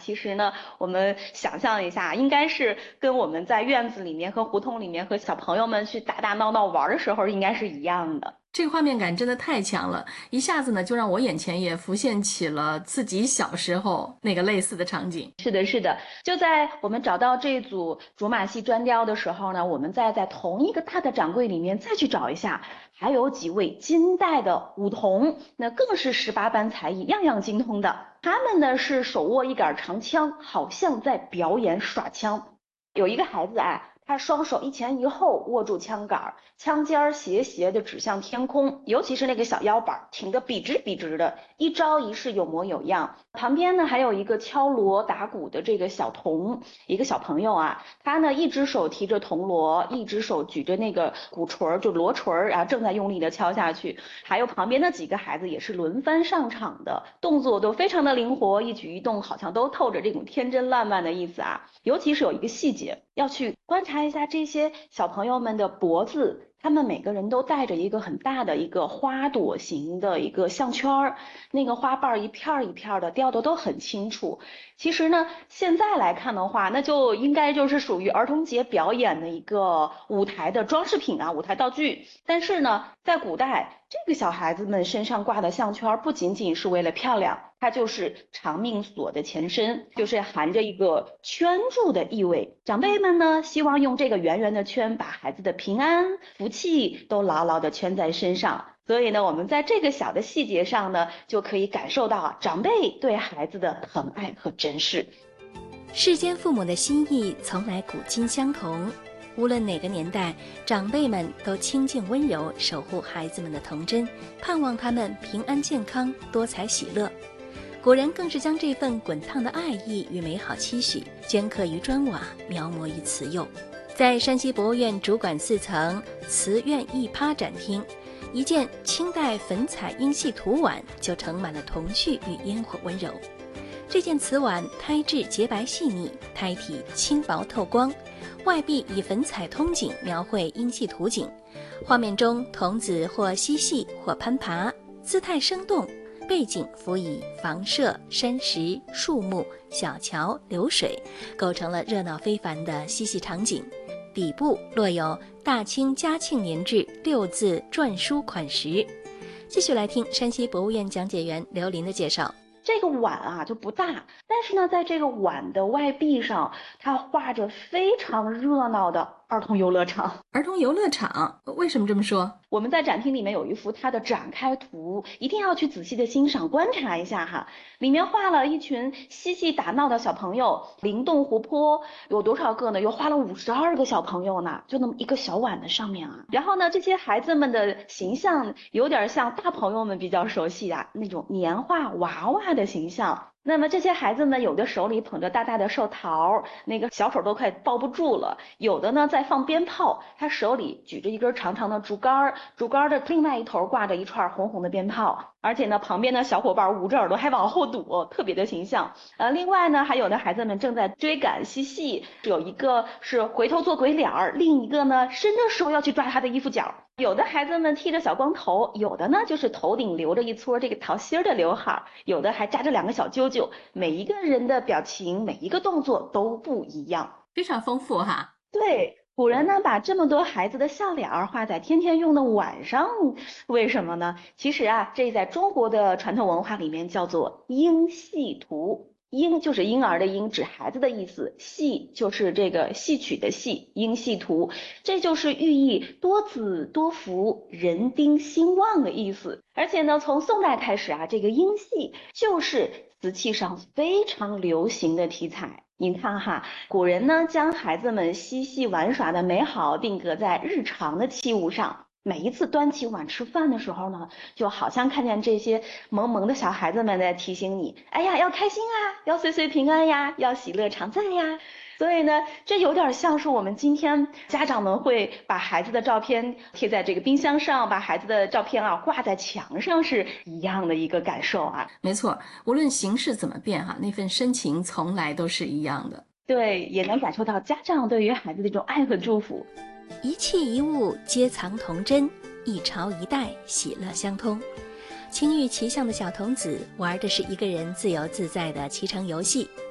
其实呢，我们想象一下，应该是跟我们在院子里面和胡同里面和小朋友们去打打闹闹玩的时候应该是一样的。 这个画面感真的太强了，一下子呢就让我眼前也浮现起了自己小时候那个类似的场景。 是的，是的，就在我们找到这组卓玛戏砖雕的时候呢，我们再在同一个大的展柜里面再去找一下，还有几位金代的舞童，那更是18般才艺，样样精通的。他们呢是手握一杆长枪，好像在表演耍枪。有一个孩子啊，他双手一前一后握住枪杆，枪尖斜斜的指向天空，尤其是那个小腰板挺得笔直笔直的，一招一式有模有样。旁边呢还有一个敲锣打鼓的这个小童，一个小朋友啊，他呢一只手提着铜锣，一只手举着那个鼓槌就锣槌啊，正在用力的敲下去。还有旁边的几个孩子也是轮番上场的，动作都非常的灵活，一举一动好像都透着这种天真烂漫的意思啊。尤其是有一个细节，要去观察一下这些小朋友们的脖子，他们每个人都戴着一个很大的一个花朵形的一个项圈儿，那个花瓣一片一片的掉的都很清楚。其实呢，现在来看的话，那就应该就是属于儿童节表演的一个舞台的装饰品啊，舞台道具。但是呢，在古代，这个小孩子们身上挂的项圈不仅仅是为了漂亮，它就是长命锁的前身，就是含着一个圈住的意味。长辈们呢，希望用这个圆圆的圈把孩子的平安、福气都牢牢的圈在身上。所以呢，我们在这个小的细节上呢，就可以感受到长辈对孩子的疼爱和珍视。 世间父母的心意从来古今相同，无论哪个年代，长辈们都清静温柔，守护孩子们的童真，盼望他们平安健康，多彩喜乐。古人更是将这份滚烫的爱意与美好期许镌刻于砖瓦，描摹于瓷釉。在山西博物院主管4层瓷院艺趴展厅，一件清代粉彩英戏图碗就盛满了童趣与烟火温柔。这件瓷碗胎质洁白细腻，胎体轻薄透光，外壁以粉彩通景描绘英戏图景，画面中童子或嬉戏或攀爬，姿态生动，背景辅以房舍、山石、树木、小桥、流水，构成了热闹非凡的嬉戏场景。底部落有大清嘉庆年制6字篆书款识。继续来听山西博物院讲解员刘琳的介绍。 这个碗啊就不大，但是呢，在这个碗的外壁上，它画着非常热闹的儿童游乐场。 儿童游乐场，为什么这么说？ 我们在展厅里面有一幅它的展开图，一定要去仔细的欣赏观察一下哈。里面画了一群嬉戏打闹的小朋友，灵动活泼，有多少个呢？又画了52个小朋友呢，就那么一个小碗的上面啊。然后呢，这些孩子们的形象有点像大朋友们比较熟悉啊那种年画娃娃的形象。那么这些孩子们有的手里捧着大大的寿桃，那个小手都快抱不住了；有的呢在放鞭炮，他手里举着一根长长的竹竿，竹竿的另外一头挂着一串红红的鞭炮，而且呢旁边的小伙伴捂着耳朵还往后躲，特别的形象。另外呢还有的孩子们正在追赶嬉戏，有一个是回头做鬼脸儿，另一个呢伸着手要去抓他的衣服角。有的孩子们剃着小光头，有的呢就是头顶留着一撮这个桃心的刘海，有的还扎着2个小揪揪。每一个人的表情，每一个动作都不一样， 非常丰富哈。 对。古人呢，把这么多孩子的笑脸画在天天用的碗上，为什么呢？其实啊，这在中国的传统文化里面叫做婴戏图。婴就是婴儿的婴，指孩子的意思；戏就是这个戏曲的戏，婴戏图，这就是寓意多子多福、人丁兴旺的意思。而且呢，从宋代开始啊，这个婴戏就是瓷器上非常流行的题材。您看哈，古人呢将孩子们嬉戏玩耍的美好定格在日常的器物上。每一次端起碗吃饭的时候呢，就好像看见这些萌萌的小孩子们在提醒你，哎呀，要开心啊，要岁岁平安呀，要喜乐常在呀。所以呢，这有点像是我们今天家长们会把孩子的照片贴在这个冰箱上，把孩子的照片挂在墙上是一样的一个感受啊。 没错，无论形式怎么变那份深情从来都是一样的。 对，也能感受到家长对于孩子的这种爱和祝福。 一器一物皆藏童真，一朝一代喜乐相通。青玉骑象的小童子玩的是一个人自由自在的骑乘游戏，